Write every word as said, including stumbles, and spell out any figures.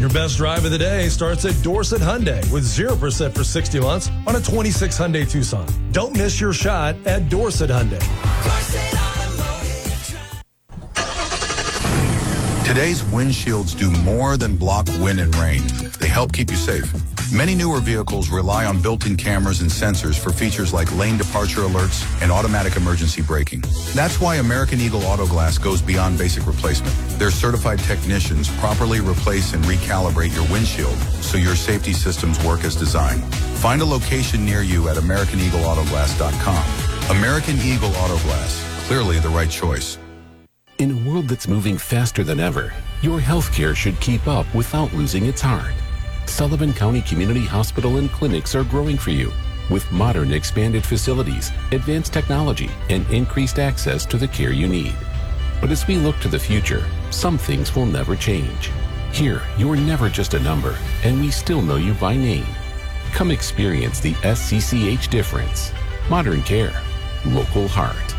Your best drive of the day starts at Dorset Hyundai with zero percent for sixty months on a twenty-six Hyundai Tucson. Don't miss your shot at Dorset Hyundai. Today's windshields do more than block wind and rain. They help keep you safe. Many newer vehicles rely on built-in cameras and sensors for features like lane departure alerts and automatic emergency braking. That's why American Eagle Auto Glass goes beyond basic replacement. Their certified technicians properly replace and recalibrate your windshield so your safety systems work as designed. Find a location near you at American Eagle Auto Glass dot com. American Eagle Auto Glass, clearly the right choice. In a world that's moving faster than ever, your healthcare should keep up without losing its heart. Sullivan County Community Hospital and clinics are growing for you with modern expanded facilities, advanced technology, and increased access to the care you need. But as we look to the future, some things will never change. Here, you're never just a number, and we still know you by name. Come experience the S C C H difference. Modern care, local heart.